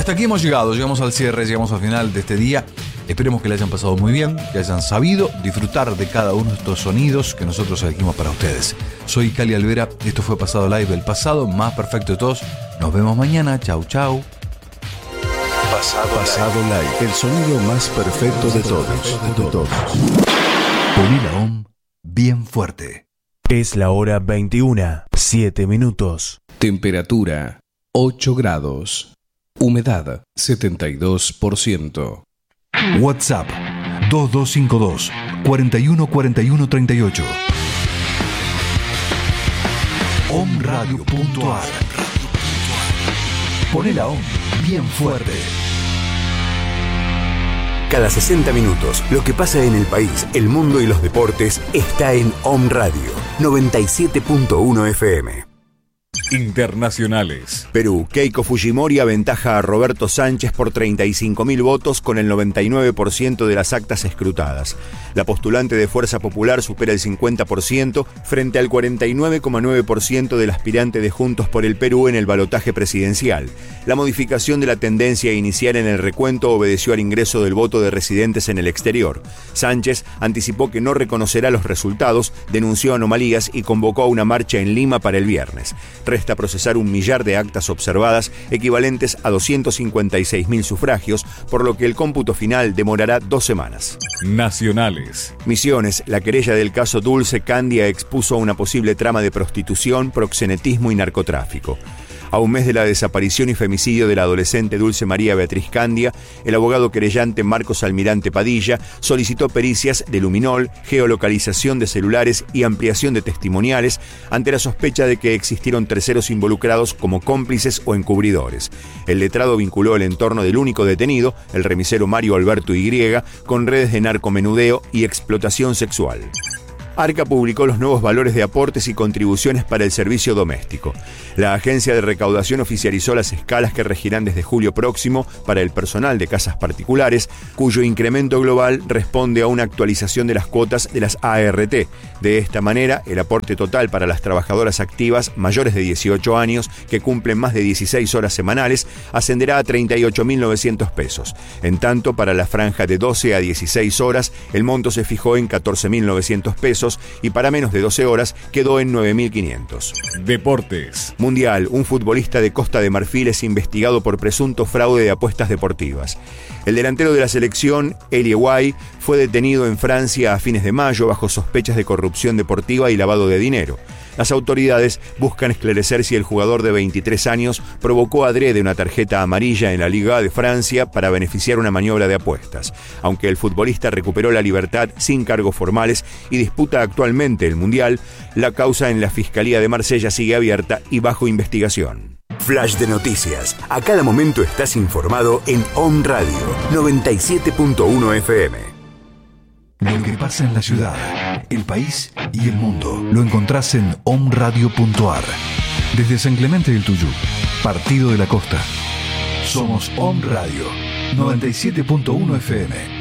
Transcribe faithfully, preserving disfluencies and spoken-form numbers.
hasta aquí hemos llegado, llegamos al cierre, llegamos al final de este día. Esperemos que le hayan pasado muy bien, que hayan sabido disfrutar de cada uno de estos sonidos que nosotros elegimos para ustedes. Soy Cali Alvera, esto fue Pasado Live, el pasado más perfecto de todos. Nos vemos mañana, chau chau. Pasado, Pasado Live. Live, el sonido más perfecto de todos. De todos. Poné la O M bien fuerte. Es la hora veintiuna, siete minutos. Temperatura ocho grados. Humedad setenta y dos por ciento. WhatsApp dos dos cinco dos, cuatro uno cuatro uno tres ocho. omradio punto ar. Poné la O M bien fuerte. Cada sesenta minutos, lo que pasa en el país, el mundo y los deportes está en O M Radio noventa y siete punto uno F M. Internacionales. Perú, Keiko Fujimori aventaja a Roberto Sánchez por treinta y cinco mil votos con el noventa y nueve por ciento de las actas escrutadas. La postulante de Fuerza Popular supera el cincuenta por ciento frente al cuarenta y nueve coma nueve por ciento del aspirante de Juntos por el Perú en el balotaje presidencial. La modificación de la tendencia inicial en el recuento obedeció al ingreso del voto de residentes en el exterior. Sánchez anticipó que no reconocerá los resultados, denunció anomalías y convocó a una marcha en Lima para el viernes. Resta procesar un millar de actas observadas, equivalentes a doscientos cincuenta y seis mil sufragios, por lo que el cómputo final demorará dos semanas. Nacionales. Misiones, la querella del caso Dulce Candia expuso una posible trama de prostitución, proxenetismo y narcotráfico. A un mes de la desaparición y femicidio de la adolescente Dulce María Beatriz Candia, el abogado querellante Marcos Almirante Padilla solicitó pericias de luminol, geolocalización de celulares y ampliación de testimoniales ante la sospecha de que existieron terceros involucrados como cómplices o encubridores. El letrado vinculó el entorno del único detenido, el remisero Mario Alberto Y, con redes de narcomenudeo y explotación sexual. Arca publicó los nuevos valores de aportes y contribuciones para el servicio doméstico. La agencia de recaudación oficializó las escalas que regirán desde julio próximo para el personal de casas particulares, cuyo incremento global responde a una actualización de las cuotas de las A R T. De esta manera, el aporte total para las trabajadoras activas mayores de dieciocho años que cumplen más de dieciséis horas semanales ascenderá a treinta y ocho mil novecientos pesos. En tanto, para la franja de doce a dieciséis horas, el monto se fijó en catorce mil novecientos pesos y para menos de doce horas quedó en nueve mil quinientos. Deportes. Mundial, un futbolista de Costa de Marfil es investigado por presunto fraude de apuestas deportivas. El delantero de la selección, Elie Guay, fue detenido en Francia a fines de mayo bajo sospechas de corrupción deportiva y lavado de dinero. Las autoridades buscan esclarecer si el jugador de veintitrés años provocó adrede una tarjeta amarilla en la Liga de Francia para beneficiar una maniobra de apuestas. Aunque el futbolista recuperó la libertad sin cargos formales y disputa actualmente el Mundial, la causa en la Fiscalía de Marsella sigue abierta y bajo investigación. Flash de noticias. A cada momento estás informado en O M Radio noventa y siete punto uno F M. Lo que pasa en la ciudad, el país y el mundo lo encontrás en omradio punto ar. Desde San Clemente del Tuyú, Partido de la Costa. Somos O M Radio noventa y siete punto uno F M.